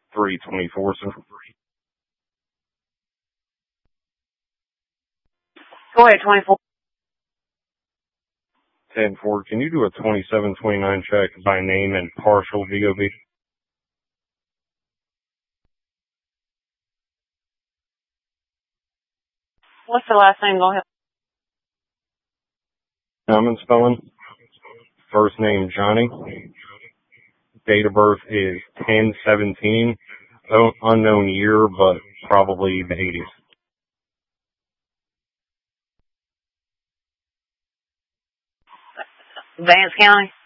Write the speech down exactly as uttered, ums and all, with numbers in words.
three twenty-four, sir. Go ahead, twenty-four. ten four, can you do a twenty-seven twenty-nine check by name and partial V O B? What's the last name? Go ahead. Common spelling. First name Johnny. Date of birth is ten seventeen. Unknown year, but probably the eighties. Vance County?